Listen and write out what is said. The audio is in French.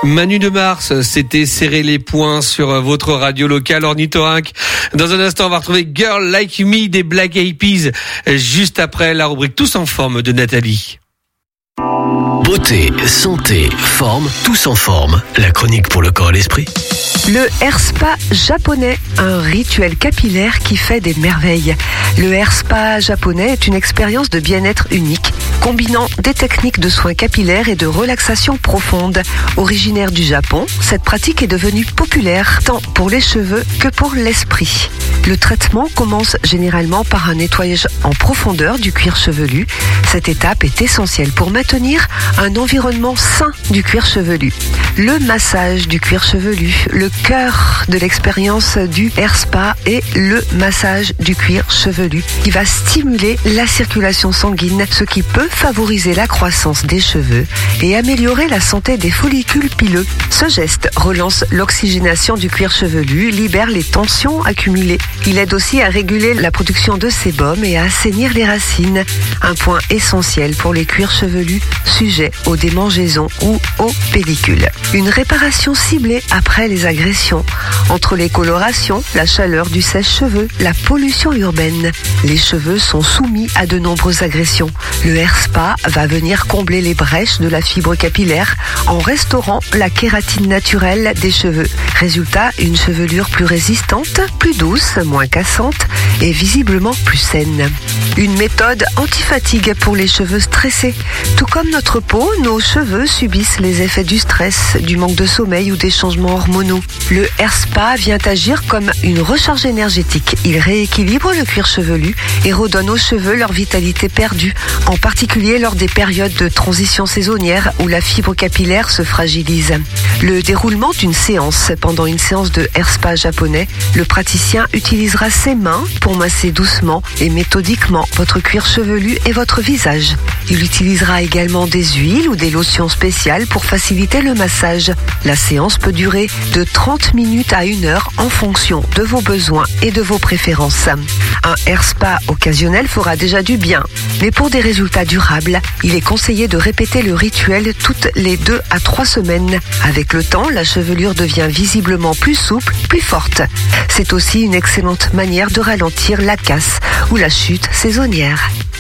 Manu de Mars, c'était serrer les poings sur votre radio locale ornithorynque. Dans un instant, on va retrouver Girl Like Me des Black Eyed Peas, juste après la rubrique Tous en forme de Nathalie. Beauté, santé, forme, tous en forme. La chronique pour le corps et l'esprit. Le Hair Spa japonais, un rituel capillaire qui fait des merveilles. Le Hair Spa japonais est une expérience de bien-être unique, combinant des techniques de soins capillaires et de relaxation profonde. Originaire du Japon, cette pratique est devenue populaire tant pour les cheveux que pour l'esprit. Le traitement commence généralement par un nettoyage en profondeur du cuir chevelu. Cette étape est essentielle pour maintenir un environnement sain du cuir chevelu. Le massage du cuir chevelu, le cœur de l'expérience du Hair Spa est le massage du cuir chevelu qui va stimuler la circulation sanguine, ce qui peut favoriser la croissance des cheveux et améliorer la santé des follicules pileux. Ce geste relance l'oxygénation du cuir chevelu, libère les tensions accumulées. Il aide aussi à réguler la production de sébum et à assainir les racines, un point essentiel pour les cuirs chevelus sujets aux démangeaisons ou aux pellicules. Une réparation ciblée après les agressions, entre les colorations, la chaleur du sèche-cheveux, la pollution urbaine. Les cheveux sont soumis à de nombreuses agressions. Le Hair Spa va venir combler les brèches de la fibre capillaire en restaurant la kératine naturelle des cheveux. Résultat, une chevelure plus résistante, plus douce, moins cassante et visiblement plus saine. Une méthode anti-fatigue pour les cheveux stressés. Tout comme notre peau, nos cheveux subissent les effets du stress, du manque de sommeil ou des changements hormonaux. Le Hair Spa vient agir comme une recharge énergétique. Il rééquilibre le cuir chevelu et redonne aux cheveux leur vitalité perdue, en particulier lors des périodes de transition saisonnière où la fibre capillaire se fragilise. Le déroulement d'une séance. Pendant une séance de Hair Spa japonais, le praticien utilisera ses mains pour masser doucement et méthodiquement votre cuir chevelu et votre visage. Il utilisera également des huiles ou des lotions spéciales pour faciliter le massage. La séance peut durer de 30 minutes à 1 heure en fonction de vos besoins et de vos préférences. Un Hair Spa occasionnel fera déjà du bien, mais pour des résultats durables, il est conseillé de répéter le rituel toutes les 2 à 3 semaines. Avec le temps, la chevelure devient visiblement plus souple, plus forte. C'est aussi une excellente manière de ralentir la casse ou la chute saisonnière.